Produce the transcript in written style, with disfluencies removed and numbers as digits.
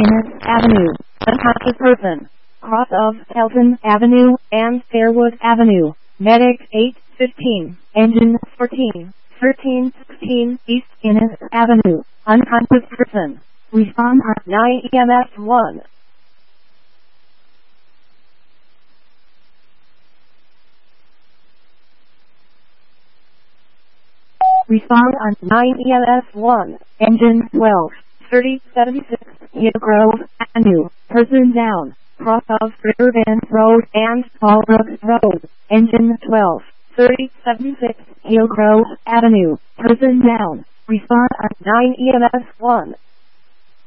Innes Avenue, unconscious person. Cross of Elton Avenue and Fairwood Avenue. Medic 815, engine 14, 1316 East Innes Avenue, unconscious person. Respond at 9 EMS 1. Respond on 9 EMS 1, engine 12, 3076 Hillgrove Avenue, person down, cross of Riverbend Road and Fallbrook Road, engine 12, 3076 Hillgrove Avenue, person down. Respond on 9 EMS 1.